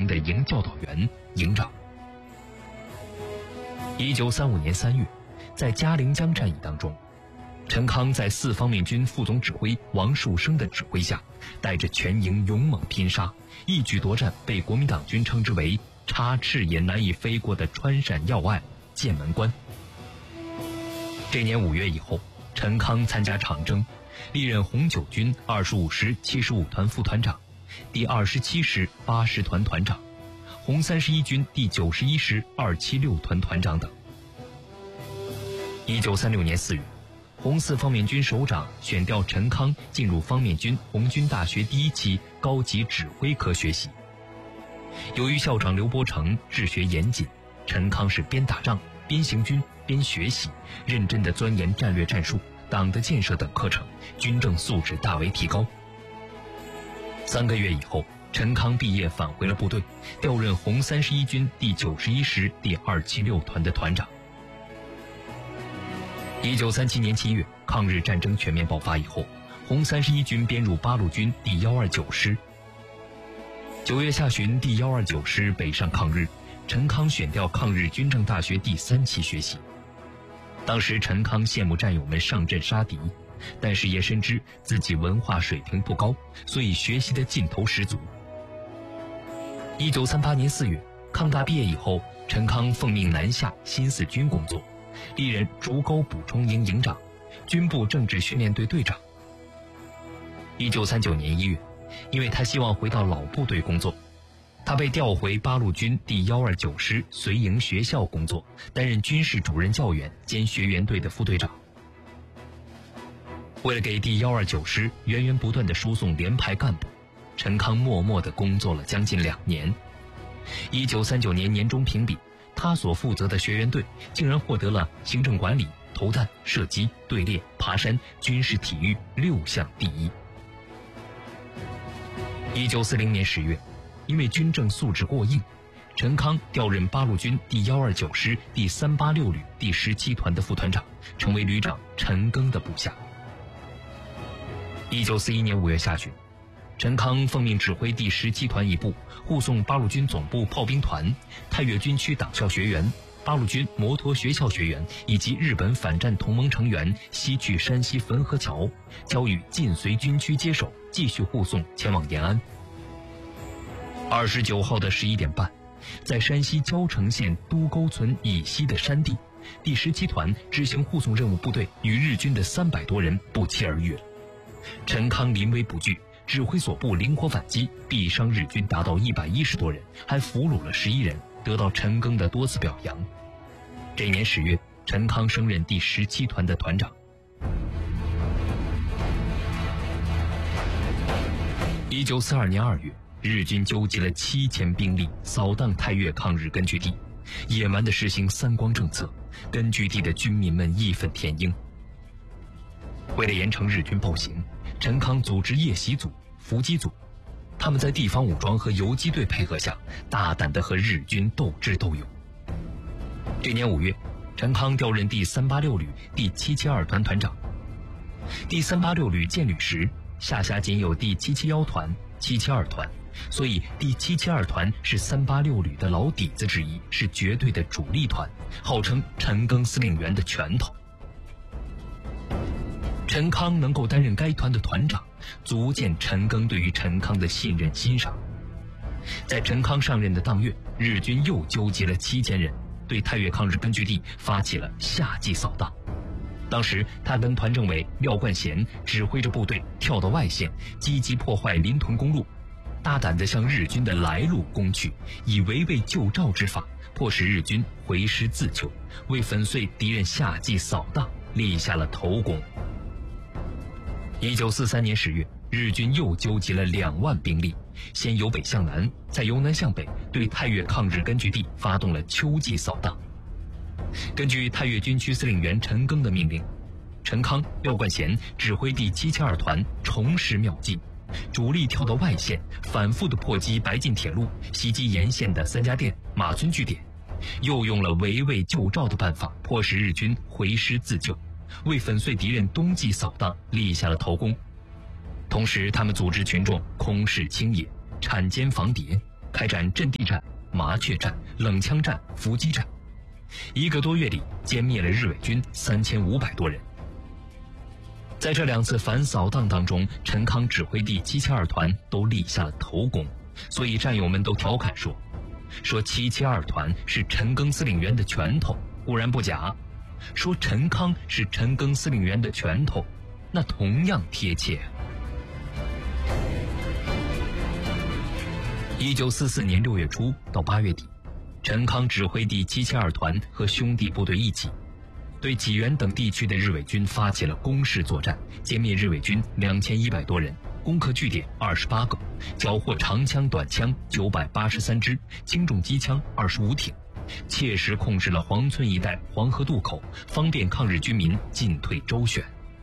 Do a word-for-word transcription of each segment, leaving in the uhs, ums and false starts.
营的营教导员、营长。一九三五年三月，在嘉陵江战役当中，陈康在四方面军副总指挥王树声的指挥下，带着全营勇猛拼杀，一举夺占被国民党军称之为插翅也难以飞过的川陕要隘剑门关。这年五月以后，陈康参加长征，历任红九军二十五师七十五团副团长，第二十七师八十团团长，红三十一军第九十一师二七六团团长等。一九三六年四月，红四方面军首长选调陈康进入方面军红军大学第一期高级指挥科学习。由于校长刘伯承治学严谨，陈康是边打仗边行军边学习，认真地钻研战略战术、党的建设等课程，军政素质大为提高。三个月以后，陈康毕业返回了部队，调任红三十一军第九十一师第二七六团的团长。一九三七年七月，抗日战争全面爆发以后，红三十一军编入八路军第一二九师。九月下旬，第一二九师北上抗日，陈康选调抗日军政大学第三期学习。当时陈康羡慕战友们上阵杀敌，但是也深知自己文化水平不高，所以学习的劲头十足。一九三八年四月，抗大毕业以后，陈康奉命南下新四军工作，历任竹沟补充营营长、军部政治训练队队长。一九三九年一月，因为他希望回到老部队工作，他被调回八路军第一二九师随营学校工作，担任军事主任教员兼学员队的副队长。为了给第一二九师源源不断地输送连排干部，陈康默默地工作了将近两年。一九三九年年终评比，他所负责的学员队竟然获得了行政管理、投弹、射击、队列、爬山、军事体育六项第一。一九四零年十月，因为军政素质过硬，陈康调任八路军第一二九师第三八六旅第十七团的副团长，成为旅长陈赓的部下。一九四一年五月下旬，陈康奉命指挥第十七团一部护送八路军总部炮兵团、太岳军区党校学员、八路军摩托学校学员以及日本反战同盟成员西去山西汾河桥，交予晋绥军区接手，继续护送前往延安。二十九号的十一点半，在山西交城县都沟村以西的山地，第十七团执行护送任务部队与日军的三百多人不期而遇了。陈康临危不惧，指挥所部灵活反击，毙伤日军达到一百一十多人，还俘虏了十一人，得到陈赓的多次表扬。这年十月，陈康升任第十七团的团长。一九四二年二月，日军纠集了七千兵力扫荡太岳抗日根据地，野蛮地实行三光政策，根据地的军民们义愤填膺。为了严惩日军暴行，陈康组织夜袭组、伏击组，他们在地方武装和游击队配合下，大胆地和日军斗智斗勇。这年五月，陈康调任第三八六旅第七七二团团长。第三八六旅建旅时，下辖仅有第七七一团、七七二团，所以第七七二团是三八六旅的老底子之一，是绝对的主力团，号称陈赓司令员的拳头。陈康能够担任该团的团长，足见陈赓对于陈康的信任欣赏。在陈康上任的当月，日军又纠集了七千人，对太岳抗日根据地发起了夏季扫荡。当时他跟团政委廖冠贤指挥着部队跳到外线，积极破坏临屯公路，大胆地向日军的来路攻去，以围魏救赵之法，迫使日军回师自救，为粉碎敌人夏季扫荡立下了头功。一九四三年十月，日军又纠集了两万兵力，先由北向南，再由南向北，对太岳抗日根据地发动了秋季扫荡。根据太岳军区司令员陈赓的命令，陈康、廖冠贤指挥第七七二团重施妙计，主力跳到外线，反复地破击白晋铁路，袭击沿线的三家店、马村据点，又用了围魏救赵的办法，迫使日军回师自救，为粉碎敌人冬季扫荡立下了头功。同时他们组织群众空视青野，铲奸防谍， 开展阵地战、麻雀战、冷枪战、伏击战，一个多月里歼灭了日伪军三千五百多人。在这两次反扫荡当中，陈康指挥第七七二团都立下了头功，所以战友们都调侃说，说七七二团是陈赓司令员的拳头，固然不假；说陈康是陈赓司令员的拳头，那同样贴切。一九四四年六月初到八月底，陈康指挥第七七二团和兄弟部队一起，对济源等地区的日伪军发起了攻势作战，歼灭日伪军两千一百多人，攻克据点二十八个，缴获长枪、短枪九百八十三支，轻重机枪二十五挺，切实控制了黄村一带黄河渡口，方便抗日军民进退周旋。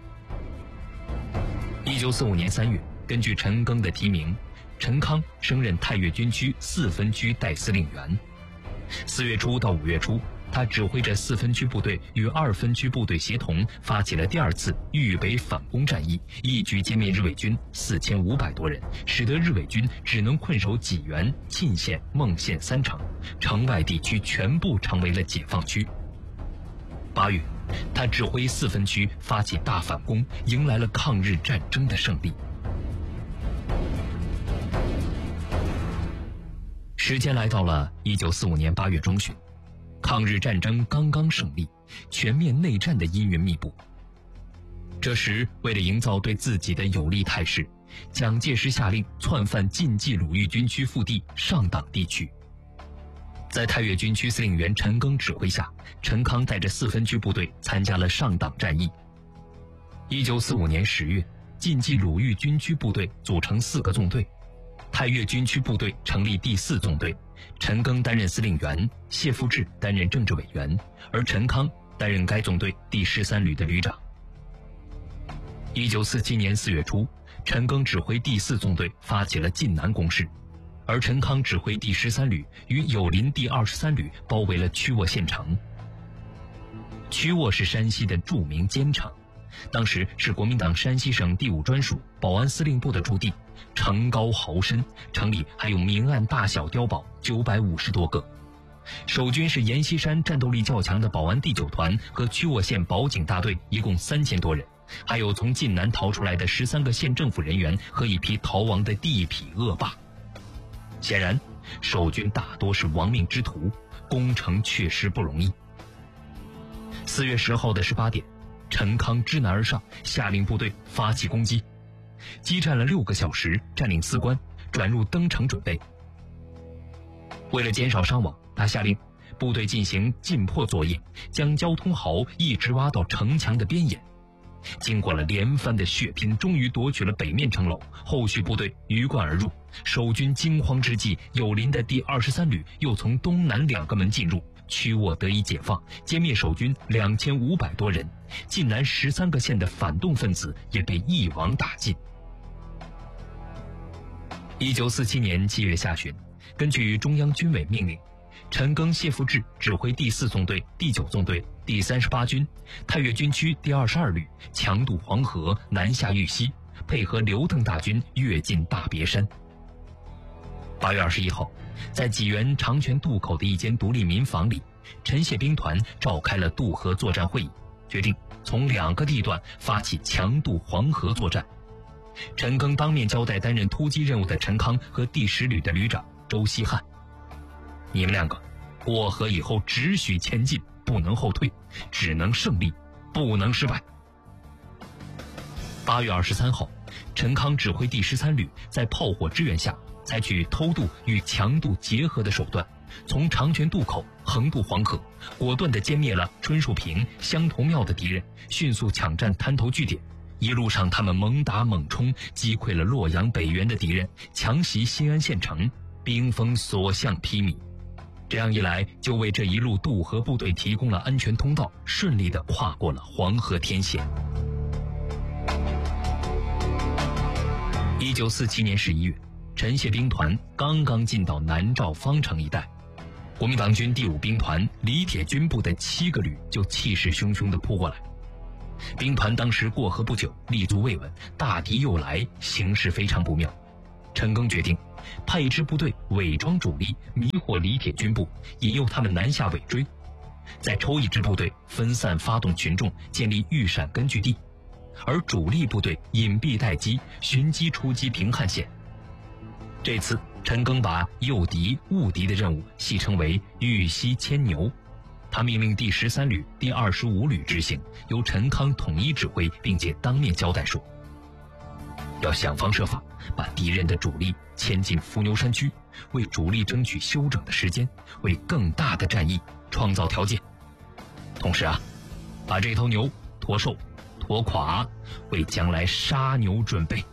一九四五年三月，根据陈赓的提名，陈康升任太岳军区四分区代司令员。四月初到五月初，他指挥着四分区部队与二分区部队协同，发起了第二次豫北反攻战役，一举歼灭日伪军四千五百多人，使得日伪军只能困守济源、沁县、孟县三城，城外地区全部成为了解放区。八月，他指挥四分区发起大反攻，迎来了抗日战争的胜利。时间来到了一九四五年八月中旬，抗日战争刚刚胜利，全面内战的阴云密布。这时，为了营造对自己的有利态势，蒋介石下令窜犯晋冀鲁豫军区腹地上党地区。在太岳军区司令员陈赓指挥下，陈康带着四分区部队参加了上党战役。一九四五年十月，晋冀鲁豫军区部队组成四个纵队，太岳军区部队成立第四纵队，陈赓担任司令员，谢富治担任政治委员，而陈康担任该纵队第十三旅的旅长。一九四七年四月初，陈赓指挥第四纵队发起了晋南攻势，而陈康指挥第十三旅与友邻第二十三旅包围了曲沃县城。曲沃是山西的著名坚城，当时是国民党山西省第五专属保安司令部的驻地，城高壕深，城里还有明暗大小碉堡九百五十多个。守军是阎锡山战斗力较强的保安第九团和曲沃县保警大队，一共三千多人，还有从晋南逃出来的十三个县政府人员和一批逃亡的地痞恶霸。显然，守军大多是亡命之徒，攻城确实不容易。四月十号的十八点，陈康知难而上，下令部队发起攻击。激战了六个小时，占领四关，转入登城准备。为了减少伤亡，他下令部队进行进破作业，将交通壕一直挖到城墙的边沿。经过了连番的血拼，终于夺取了北面城楼，后续部队鱼贯而入。守军惊慌之际，友邻的第二十三旅又从东南两个门进入，曲沃得以解放，歼灭守军两千五百多人，晋南十三个县的反动分子也被一网打尽。一九四七年七月下旬，根据中央军委命令，陈赓、谢富治指挥第四纵队、第九纵队、第三十八军、太岳军区第二十二旅强渡黄河，南下玉溪，配合刘邓大军跃进大别山。八月二十一号，在济源长泉渡口的一间独立民房里，陈谢兵团召开了渡河作战会议，决定从两个地段发起强渡黄河作战。陈赓当面交代担任突击任务的陈康和第十旅的旅长周希汉：你们两个过河以后只许前进，不能后退，只能胜利，不能失败。八月二十三号，陈康指挥第十三旅在炮火支援下，采取偷渡与强渡结合的手段，从长泉渡口横渡黄河，果断地歼灭了春树坪、香头庙的敌人，迅速抢占滩头据点。一路上他们猛打猛冲，击溃了洛阳北原的敌人，强袭新安县城，兵锋所向披靡。这样一来，就为这一路渡河部队提供了安全通道，顺利地跨过了黄河天险。一九四七年十一月，陈谢兵团刚刚进到南诏方城一带，国民党军第五兵团李铁军部的七个旅就气势汹汹地扑过来。兵团当时过河不久，立足未稳，大敌又来，形势非常不妙。陈赓决定派一支部队伪装主力，迷惑李铁军部，引诱他们南下尾追，再抽一支部队分散发动群众，建立预闪根据地，而主力部队隐蔽待机，寻机出击平汉线。这次陈赓把诱敌误敌的任务戏称为玉溪牵牛，他命令第十三旅、第二十五旅执行，由陈康统一指挥，并且当面交代说，要想方设法把敌人的主力牵进伏牛山区，为主力争取休整的时间，为更大的战役创造条件。同时啊，把这头牛驼瘦、驼垮，为将来杀牛准备。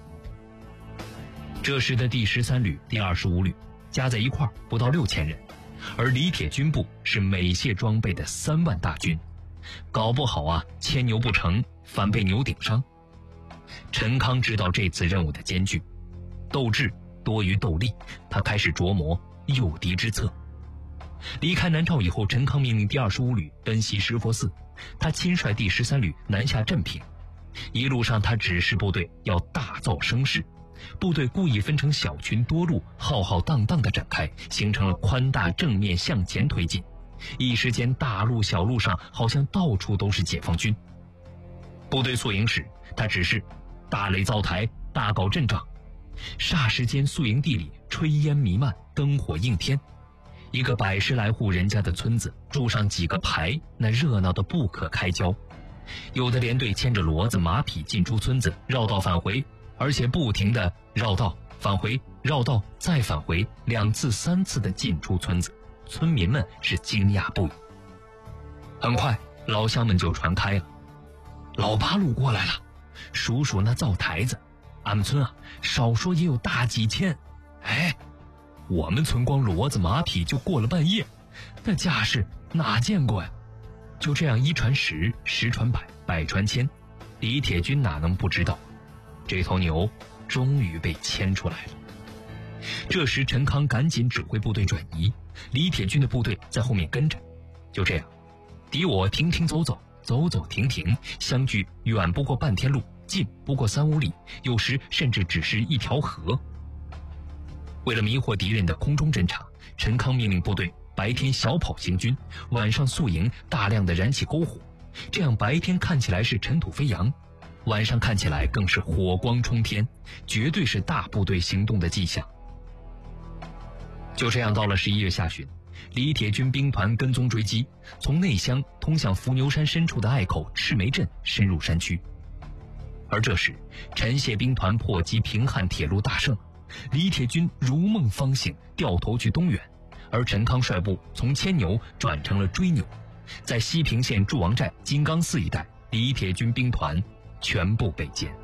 这时的第十三旅、第二十五旅加在一块儿不到六千人，而李铁军部是美械装备的三万大军，搞不好啊，牵牛不成，反被牛顶伤。陈康知道这次任务的艰巨，斗智多于斗力，他开始琢磨诱敌之策。离开南诏以后，陈康命令第二十五旅奔袭石佛寺，他亲率第十三旅南下镇平。一路上，他指示部队要大造声势，部队故意分成小群多路，浩浩荡荡地展开，形成了宽大正面向前推进。一时间，大路小路上好像到处都是解放军。部队宿营时，他指示大垒灶台，大搞阵仗。霎时间，宿营地里炊烟弥漫，灯火映天。一个百十来户人家的村子，筑上几个排，那热闹得不可开交。有的连队牵着骡子马匹进出村子，绕道返回，而且不停地绕道返回，绕道再返回，两次三次的进出村子，村民们是惊讶不已。很快，老乡们就传开了，老八路过来了，数数那灶台子，俺们村啊，少说也有大几千。哎，我们村光骡子马匹就过了半夜，那架势哪见过呀？就这样一传十，十传百，百传千，李铁军哪能不知道？这头牛终于被牵出来了。这时陈康赶紧指挥部队转移，李铁军的部队在后面跟着。就这样，敌我停停走走，走走停停，相距远不过半天路，近不过三五里，有时甚至只是一条河。为了迷惑敌人的空中侦察，陈康命令部队白天小跑行军，晚上宿营，大量的燃起篝火，这样白天看起来是尘土飞扬，晚上看起来更是火光冲天，绝对是大部队行动的迹象。就这样，到了十一月下旬，李铁军兵团跟踪追击，从内乡通向伏牛山深处的隘口赤眉镇深入山区。而这时，陈谢兵团破击平汉铁路大胜，李铁军如梦方醒，掉头去东远，而陈康率部从牵牛转成了追牛，在西平县祝王寨、金刚寺一带，李铁军兵团全部被歼。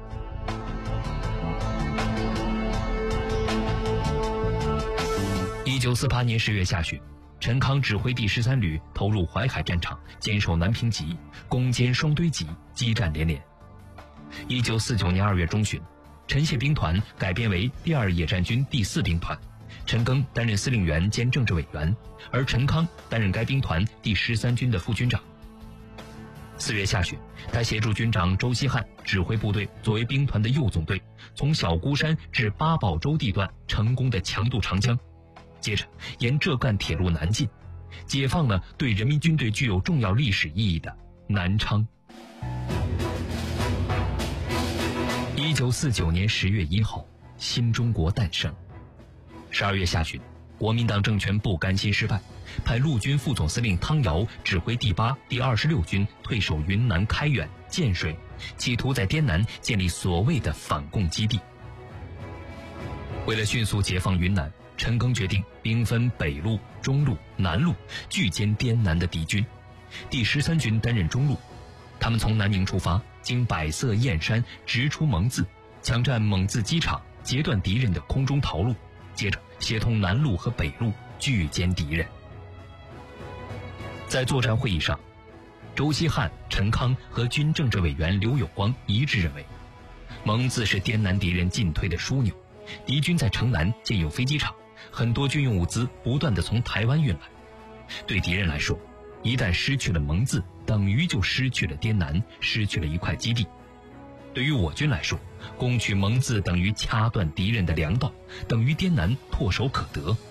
一九四八年十月下旬，陈康指挥第十三旅投入淮海战场，坚守南平集，攻坚双堆集，激战连连。一九四九年二月中旬，陈谢兵团改编为第二野战军第四兵团，陈赓担任司令员兼政治委员，而陈康担任该兵团第十三军的副军长。四月下旬，他协助军长周希汉指挥部队作为兵团的右纵队，从小孤山至八宝洲地段成功的强渡长江，接着沿浙赣铁路南进，解放了对人民军队具有重要历史意义的南昌。一九四九年十月一号，新中国诞生。十二月下旬，国民党政权不甘心失败，派陆军副总司令汤尧指挥第八、第二十六军退守云南开远、建水，企图在滇南建立所谓的反共基地。为了迅速解放云南，陈赓决定兵分北路、中路、南路，拒歼滇南的敌军。第十三军担任中路，他们从南宁出发，经百色燕山，直出蒙自，抢占蒙自机场，截断敌人的空中逃路，接着协同南路和北路拒歼敌人。在作战会议上，周希汉、陈康和军政治委员刘有光一致认为，蒙自是滇南敌人进退的枢纽，敌军在城南建有飞机场，很多军用物资不断地从台湾运来。对敌人来说，一旦失去了蒙自，等于就失去了滇南，失去了一块基地。 对于我军来说，攻取蒙自等于掐断敌人的粮道，等于滇南唾手可得。